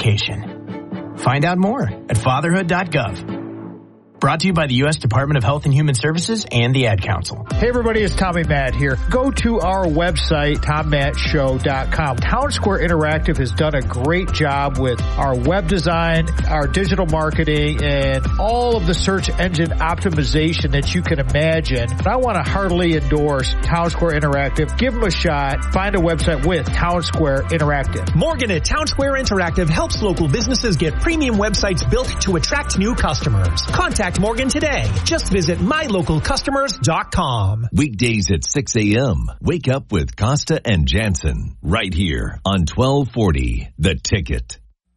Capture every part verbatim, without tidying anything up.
education. Find out more at fatherhood dot gov. Brought to you by the U S Department of Health and Human Services and the Ad Council. Hey everybody, it's Tommy Matt here. Go to our website, tom matt show dot com. Town Square Interactive has done a great job with our web design, our digital marketing, and all of the search engine optimization that you can imagine. And I want to heartily endorse Town Square Interactive. Give them a shot. Find a website with Town Square Interactive. Morgan at Town Square Interactive helps local businesses get premium websites built to attract new customers. Contact Morgan today. Just visit my local customers dot com. Weekdays at six a.m. Wake up with Costa and Jansen right here on twelve forty The Ticket.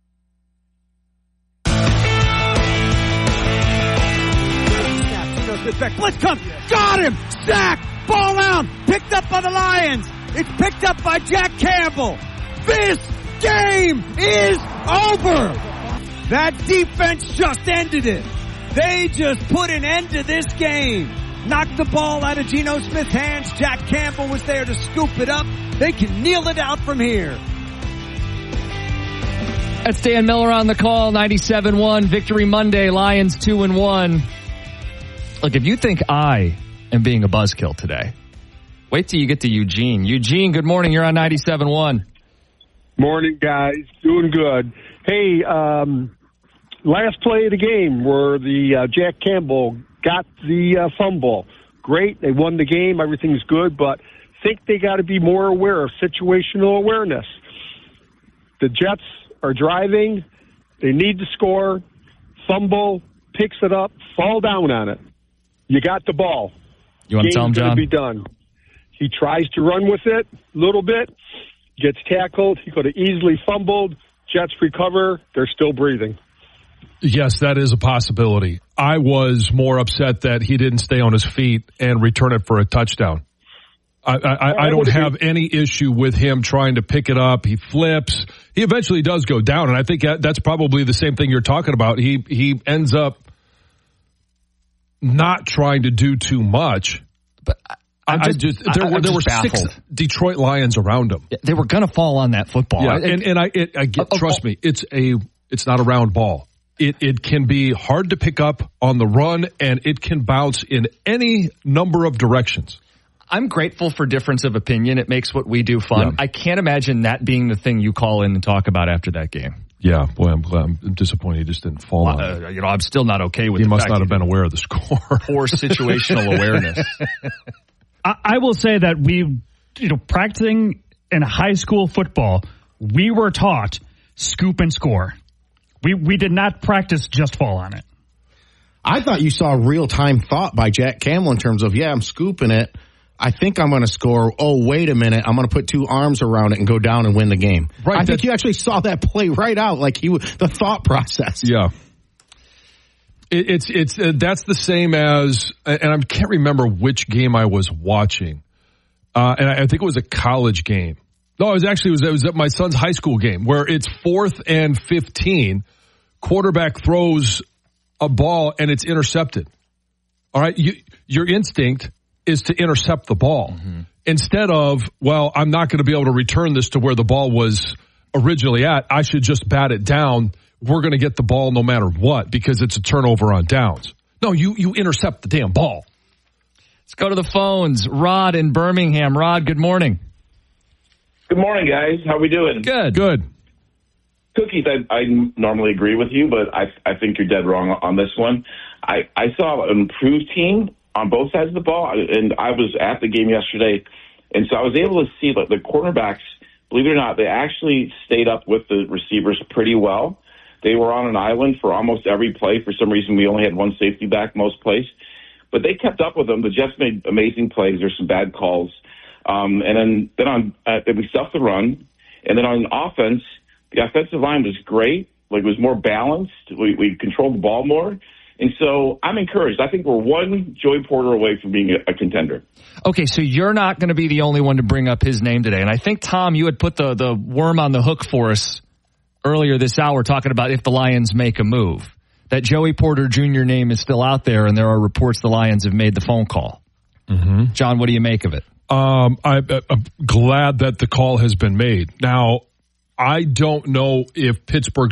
Blitz comes. Got him. Sack. Ball out. Picked up by the Lions. It's picked up by Jack Campbell. This game is over. That defense just ended it. They just put an end to this game. Knocked the ball out of Geno Smith's hands. Jack Campbell was there to scoop it up. They can kneel it out from here. That's Dan Miller on the call, ninety-seven one, Victory Monday, Lions two and one. Look, if you think I am being a buzzkill today, wait till you get to Eugene. Eugene, good morning. You're on ninety-seven one. Morning, guys. Doing good. Hey, um... last play of the game where the uh, Jack Campbell got the uh, fumble. Great. They won the game. Everything's good, but I think they got to be more aware of situational awareness. The Jets are driving. They need to score. Fumble, picks it up, fall down on it. You got the ball. You want to tell him, John? Game's going to be done. He tries to run with it a little bit, gets tackled. He could have easily fumbled. Jets recover. They're still breathing. Yes, that is a possibility. I was more upset that he didn't stay on his feet and return it for a touchdown. I, I, I don't have any issue with him trying to pick it up. He flips. He eventually does go down, and I think that's probably the same thing you're talking about. He he ends up not trying to do too much. But I'm just, I just there I, were there just were baffled. six Detroit Lions around him. They were going to fall on that football. Yeah, I, and and I it, I get, trust me, it's a it's not a round ball. It it can be hard to pick up on the run, and it can bounce in any number of directions. I'm grateful for difference of opinion. It makes what we do fun. Yeah. I can't imagine that being the thing you call in and talk about after that game. Yeah, boy, I'm glad. I'm disappointed he just didn't fall well, on uh, it. You know, I'm still not okay with he the must fact not have been aware of the score. Poor situational awareness. I, I will say that we, you know, practicing in high school football, we were taught scoop and score. We we did not practice just fall on it. I thought you saw real-time thought by Jack Campbell in terms of, yeah, I'm scooping it. I think I'm going to score. Oh, wait a minute. I'm going to put two arms around it and go down and win the game. Right. I think you actually saw that play right out, like he the thought process. Yeah. It, it's it's uh, that's the same as, and I can't remember which game I was watching, uh, and I, I think it was a college game. No, it was actually it was, it was at my son's high school game where it's fourth and fifteen. Quarterback throws a ball and it's intercepted. All right, you, your instinct is to intercept the ball mm-hmm. instead of, well, I'm not going to be able to return this to where the ball was originally at. I should just bat it down. We're going to get the ball no matter what because it's a turnover on downs. No, you you intercept the damn ball. Let's go to the phones. Rod in Birmingham. Rod, good morning. Good morning, guys. How we doing? Good. Good. Cookies, I, I normally agree with you, but I I think you're dead wrong on this one. I, I saw an improved team on both sides of the ball, and I was at the game yesterday, and so I was able to see that the cornerbacks, believe it or not, they actually stayed up with the receivers pretty well. They were on an island for almost every play. For some reason, we only had one safety back most plays, but they kept up with them. The Jets made amazing plays. There's some bad calls. Um, and then, then on, uh, we stuffed the run. And then on offense, the offensive line was great. Like, it was more balanced. We, we controlled the ball more. And so I'm encouraged. I think we're one Joey Porter away from being a, a contender. Okay, so you're not going to be the only one to bring up his name today. And I think, Tom, you had put the, the worm on the hook for us earlier this hour talking about if the Lions make a move. That Joey Porter Junior name is still out there, and there are reports the Lions have made the phone call. Mm-hmm. John, what do you make of it? Um, I, I'm glad that the call has been made. Now, I don't know if Pittsburgh